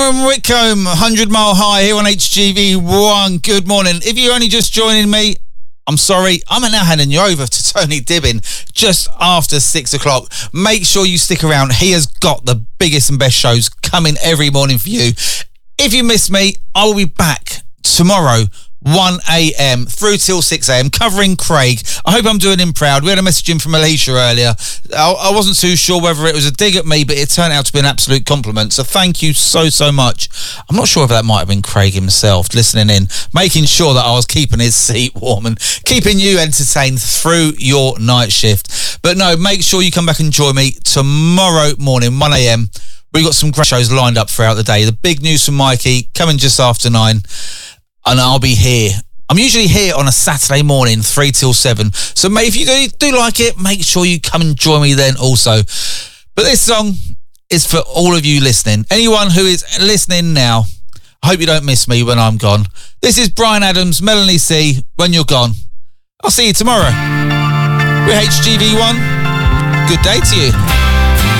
Cameron Whitcomb, 100 Mile High here on HGV1. Good morning. If you're only just joining me, I'm sorry. I'm now handing you over to Tony Dibbin just after 6 o'clock. Make sure you stick around. He has got the biggest and best shows coming every morning for you. If you miss me, I will be back tomorrow, 1 a.m. through till 6 a.m. covering Craig. I hope I'm doing him proud. We had a message in from Alicia earlier. I wasn't too sure whether it was a dig at me, but it turned out to be an absolute compliment. So thank you so much. I'm not sure if that might have been Craig himself listening in, making sure that I was keeping his seat warm and keeping you entertained through your night shift. But no, make sure you come back and join me tomorrow morning, 1 a.m. We've got some great shows lined up throughout the day. The big news from Mikey coming just after 9. And I'll be here. I'm usually here on a Saturday morning, 3 till 7. So mate, if you do like it, make sure you come and join me then also. But this song is for all of you listening. Anyone who is listening now, I hope you don't miss me when I'm gone. This is Bryan Adams, Melanie C, When You're Gone. I'll see you tomorrow. We're HGV1. Good day to you.